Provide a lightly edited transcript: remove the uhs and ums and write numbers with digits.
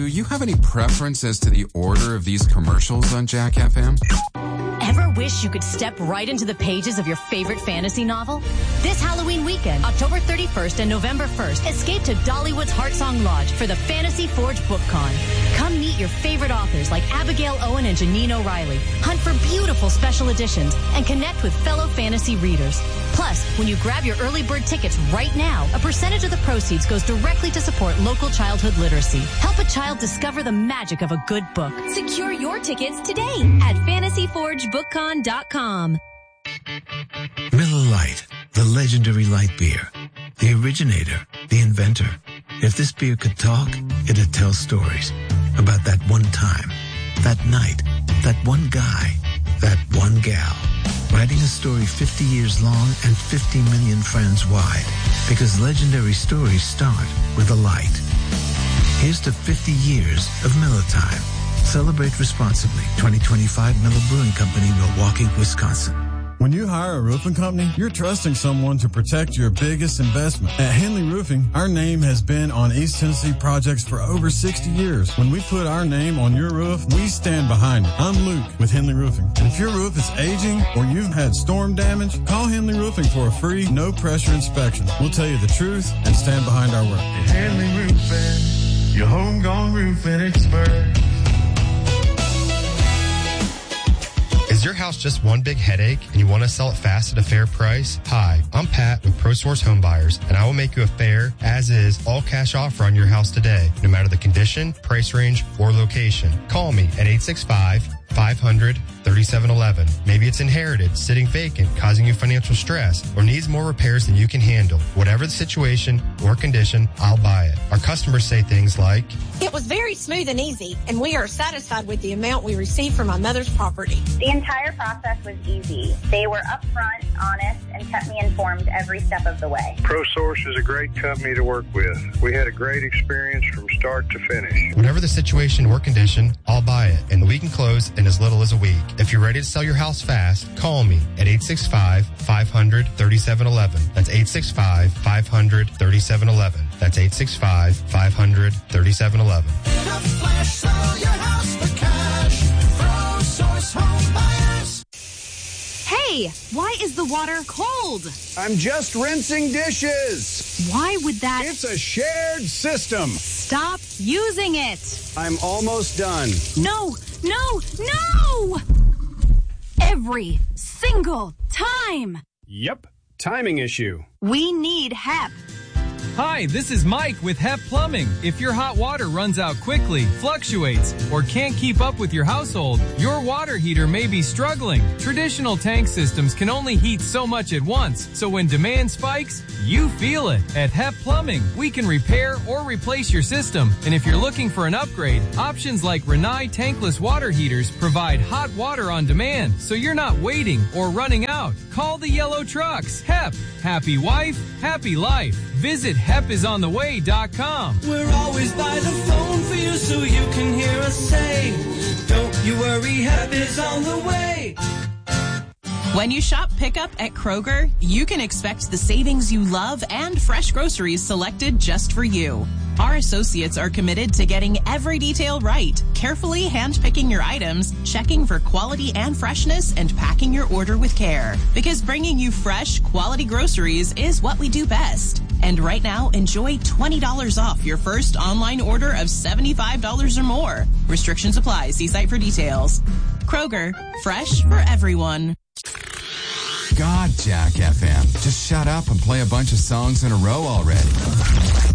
you have any preference as to the order of these commercials on Jack FM? Ever wish you could step right into the pages of your favorite fantasy novel? This Halloween weekend, October 31st and November 1st, escape to Dollywood's Heartsong Lodge for the Fantasy Forge BookCon. Come meet your favorite authors like Abigail Owen and Janine O'Reilly. Hunt for beautiful special editions and connect with fellow fantasy readers. Plus, when you grab your early bird tickets right now, a percentage of the proceeds goes directly to support local childhood literacy. Help a child discover the magic of a good book. Secure your tickets today at fantasyforgebookcon.com. Miller Lite, the legendary light beer. The originator, the inventor. If this beer could talk, it'd tell stories about that one time, that night, that one guy, that one gal. Writing a story 50 years long and 50 million friends wide. Because legendary stories start with a light. Here's to 50 years of Miller Time. Celebrate responsibly. 2025 Miller Brewing Company, Milwaukee, Wisconsin. When you hire a roofing company, you're trusting someone to protect your biggest investment. At Henley Roofing, our name has been on East Tennessee projects for over 60 years. When we put our name on your roof, we stand behind it. I'm Luke with Henley Roofing. And if your roof is aging or you've had storm damage, call Henley Roofing for a free, no-pressure inspection. We'll tell you the truth and stand behind our work. At Henley Roofing, your homegrown roofing expert. Is your house just one big headache and you want to sell it fast at a fair price? Hi, I'm Pat with ProSource Home Buyers, and I will make you a fair, as-is, all-cash offer on your house today, no matter the condition, price range, or location. Call me at 865-500-3711. Maybe it's inherited, sitting vacant, causing you financial stress, or needs more repairs than you can handle. Whatever the situation or condition, I'll buy it. Our customers say things like, "It was very smooth and easy, and we are satisfied with the amount we received from my mother's property." The entire process was easy. They were upfront, honest, and kept me informed every step of the way. ProSource is a great company to work with. We had a great experience from start to finish. Whatever the situation or condition, I'll buy it, and we can close in as little as a week. If you're ready to sell your house fast, call me at 865-500-3711. That's 865-500-3711. That's 865-500-3711. Flash, sell your house for cash. ProSource Home Buyers. Hey, why is the water cold? I'm just rinsing dishes. Why would that? It's a shared system. Stop using it. I'm almost done. No. Every single time. Yep, timing issue. We need HEP. Hi, this is Mike with HEP Plumbing. If your hot water runs out quickly, fluctuates, or can't keep up with your household, your water heater may be struggling. Traditional tank systems can only heat so much at once, so when demand spikes, you feel it. At HEP Plumbing, we can repair or replace your system. And if you're looking for an upgrade, options like Rinnai tankless water heaters provide hot water on demand, so you're not waiting or running out. Call the yellow trucks. HEP. Happy wife, happy life. Visit HEPIsOnTheWay.com. We're always by the phone for you so you can hear us say, don't you worry, HEP is on the way. When you shop pickup at Kroger, you can expect the savings you love and fresh groceries selected just for you. Our associates are committed to getting every detail right, carefully handpicking your items, checking for quality and freshness, and packing your order with care. Because bringing you fresh, quality groceries is what we do best. And right now, enjoy $20 off your first online order of $75 or more. Restrictions apply. See site for details. Kroger, fresh for everyone. God, Jack FM. Just shut up and play a bunch of songs in a row already.